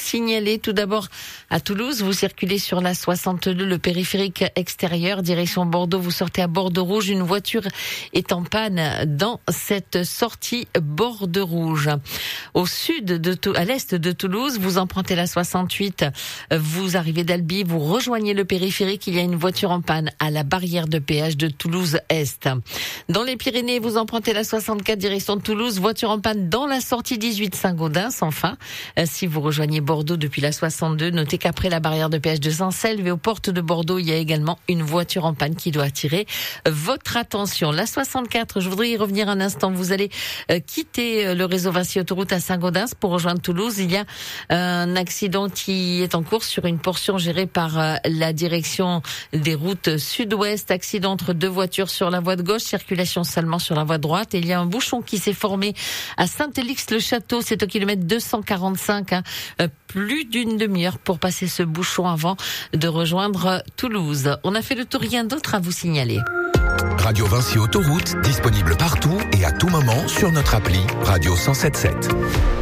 signaler. Tout d'abord, à Toulouse, vous circulez sur la 62, le périphérique extérieur, direction Bordeaux. Vous sortez à Bordeaux Rouge. Une voiture est en panne dans cette sortie Bordeaux Rouge. Au sud à l'est de Toulouse, vous empruntez la 68. Vous arrivez d'Albi, vous rejoignez le périphérique. Il y a une voiture en panne à la barrière de péage de Toulouse-Est. Dans les Pyrénées, vous empruntez la 64 direction de Toulouse. Voiture en panne dans la sortie 18 Saint-Gaudens. Enfin, si vous rejoignez Bordeaux depuis la 62, notez qu'après la barrière de péage de Saint-Selve et aux portes de Bordeaux, il y a également une voiture en panne qui doit attirer votre attention. La 64, je voudrais y revenir un instant. Vous allez quitter le réseau Vinci Autoroute à Saint-Gaudens pour rejoindre Toulouse. Il y a un accident qui est en cours sur une portion gérée par la direction des routes sud-ouest. Accident entre deux voitures sur la voie de gauche, circulation seulement sur la voie de droite. Et il y a un bouchon qui s'est formé à Saint-Élix-le-Château, c'est au kilomètre 245, plus d'une demi-heure pour passer ce bouchon avant de rejoindre Toulouse. On a fait le tour, rien d'autre à vous signaler. Radio Vinci Autoroute, disponible partout et à tout moment sur notre appli Radio 107.7.